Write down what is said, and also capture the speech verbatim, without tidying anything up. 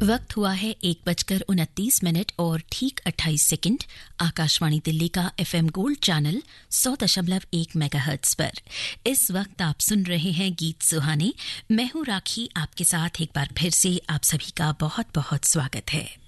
वक्त हुआ है एक बजकर उनतीस मिनट और ठीक अट्ठाईस सेकंड। आकाशवाणी दिल्ली का एफएम गोल्ड चैनल सौ दशमलव एक मेगाहर्ट्ज पर इस वक्त आप सुन रहे हैं गीत सुहाने। मैं हूं राखी, आपके साथ एक बार फिर से आप सभी का बहुत बहुत स्वागत है।